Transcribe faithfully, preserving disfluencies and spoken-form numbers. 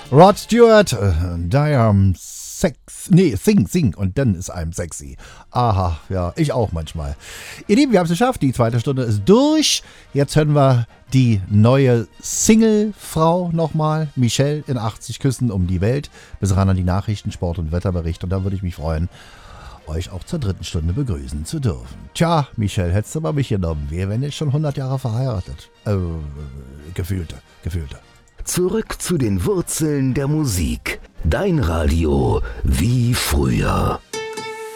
Rod Stewart, äh, die am Sex, nee, Sing, Sing und dann ist einem sexy. Aha, ja, ich auch manchmal. Ihr Lieben, wir haben es geschafft, die zweite Stunde ist durch. Jetzt hören wir die neue Single-Frau nochmal, Michelle in achtzig Küssen um die Welt. Bis ran an die Nachrichten, Sport und Wetterbericht und da würde ich mich freuen, euch auch zur dritten Stunde begrüßen zu dürfen. Tja, Michelle, hättest du mal mich genommen. Wir wären jetzt schon hundert Jahre verheiratet. Äh, gefühlte, gefühlte. Zurück zu den Wurzeln der Musik. Dein Radio wie früher.